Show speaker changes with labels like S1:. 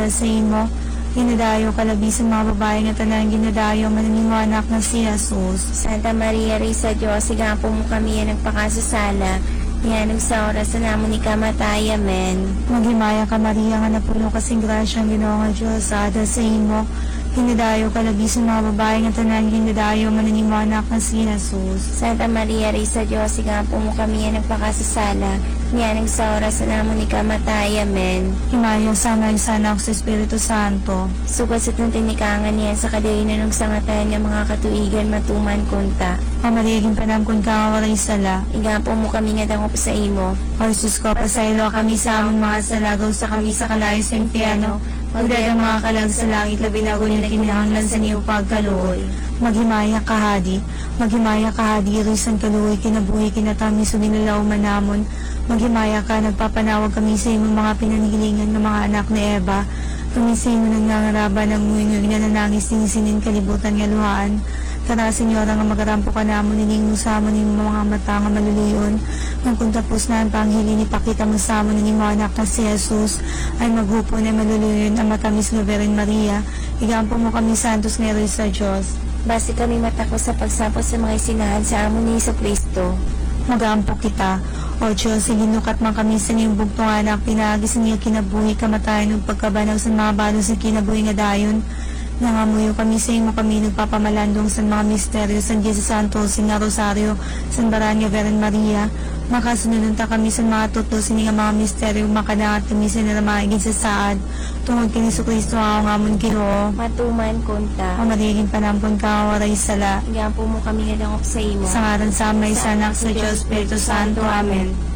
S1: sa imo, ginadayo kalabisan mga babae nga tanan ginadayo mananimo anak na si Jesus.
S2: Santa Maria, Risa Diyos, sigapo mo kami yan nagpakasasala, yan sa oras na namon ni kamatay, amen.
S1: Maghimaya ka Maria nga napuno kasing grasya ang Ginoo nga Dios ada sa imo, ginadayo kalabisan mga babae nga tanan ginadayo mananimo anak na si Jesus.
S2: Santa Maria, Risa Diyos, sigapo mo kami yan nagpakasasala, yan sa oras na namon ni kamatay, amen.
S1: Himayo sana sa anak sa Espiritu Santo.
S2: Sugat sa tintinikangan niya sa kadainan ng sangatayan ng mga katuigan matuman kunta.
S1: O Maria, ginpanamkon ka nga waray sala.
S2: Igapo mo kami nga dangop sa imo.
S1: O Jesus ko, pasaylo kami sa among mga salagaw sa kami sa kalayo sa impyerno. Magdagang mga kalag sa langit, labi na gunin na kinahanglan sa niyo pagkaluoy. Maghimaya kahadi, risan kaluoy, kinabuhi, kinatami, suninalaw manamon. Maghimaya ka, nagpapanawag kami sa imong mga pinanigilingan ng mga anak ni Eva. Kami sa imo nangangaraba ng muingag na nanangis ng sinin kalibutan nga luhaan. Tara, Senyora, nga magarampo ka namon, nining mo sa amon ng mga mata nga maluluyon. Nang kung tapos na ang panghilin, ipakita mo sa amon ng mga anak na si Jesus, ay maghupo na maluluyon ang matamis na Virgen Maria. Igampo mo kami santos nga sa Diyos.
S2: Base kami matako sa pagsapos sa mga isinahan sa amon ni Jesucristo.
S1: Magampo kita, O Diyos, ginukat man kami sa niyong bugtong anak, pinagis niya kinabuhi, kamatayan ng pagkabanaw sa mga balos sa kinabuhi nga dayon. Nangamuyo kami sa imo kami nagpapamalandong sa mga misteryo sa Jesus Santo, sa Rosario, sa Baranya Virgen Maria. Makasunod ta kami sa mga tutusin nga mga misteryo, makadangat kami sa nalamaigin sa saad. Tungod kini Jesucristo ang amon Ginoo.
S2: Matuman kunta.
S1: O Maria, panampon ka waray sala.
S2: Igapo mo kami nga dangop sa imo.
S1: Sa ngaran sa Ama, sa Anak, sa Diyos, Espiritu Santo. Amen.